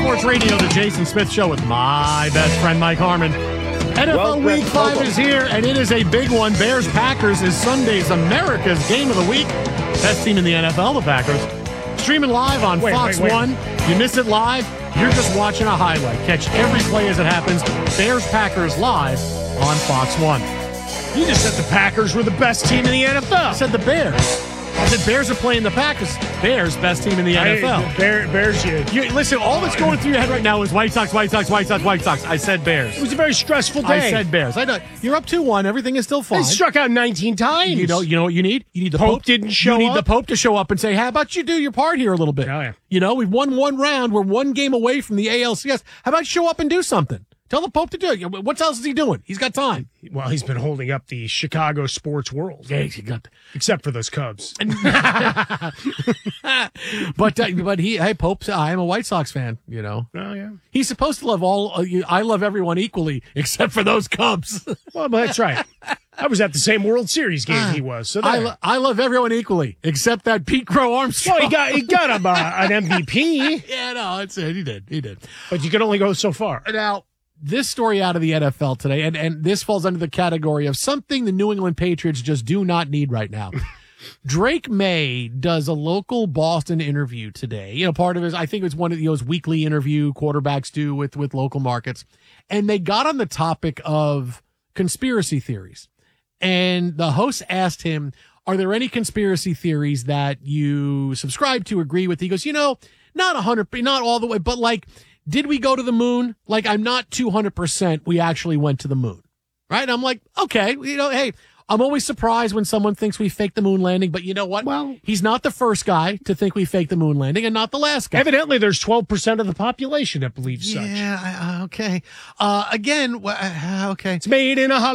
Sports Radio, the Jason Smith Show with my best friend, Mike Harmon. NFL Week 5 is here, and it is a big one. Bears-Packers is Sunday's America's Game of the Week. Best team in the NFL, the Packers. Streaming live on Fox 1. You miss it live, you're just watching a highlight. Catch every play as it happens. Bears-Packers live on Fox 1. You just said the Packers were the best team in the NFL. I said the Bears. I said Bears are playing the Packers. Bears, best team in the NFL. Bears, listen, all that's going through your head right now is White Sox, White Sox, White Sox, White Sox. I said Bears. It was a very stressful day. I said Bears. I know. You're up 2-1. Everything is still fine. They struck out 19 times. You know what you need? You need the Pope didn't show up. You need the Pope to show up and say, how about you do your part here a little bit? Oh, yeah. You know, we've won one round. We're one game away from the ALCS. How about you show up and do something? Tell the Pope to do it. What else is he doing? He's got time. Well, he's been holding up the Chicago sports world. Yeah, he got except for those Cubs. but hey, Pope, I am a White Sox fan, you know. Oh, yeah. He's supposed to love I love everyone equally except for those Cubs. Well, that's right. I was at the same World Series game he was. So I love everyone equally except that Pete Crow Armstrong. Well, he got him an MVP. Yeah, no, he did. But you can only go so far. Now, this story out of the NFL today, and this falls under the category of something the New England Patriots just do not need right now. Drake May does a local Boston interview today. You know, part of his, I think it's one of those weekly interview quarterbacks do with local markets. And they got on the topic of conspiracy theories. And the host asked him, are there any conspiracy theories that you subscribe to, agree with? He goes, not 100%, not all the way, but like, did we go to the moon? Like, I'm not 200% we actually went to the moon. Right? And I'm like, okay, hey, I'm always surprised when someone thinks we faked the moon landing, but you know what? Well, he's not the first guy to think we faked the moon landing and not the last guy. Evidently, there's 12% of the population that believes such. Yeah, okay. Again, okay. It's made in a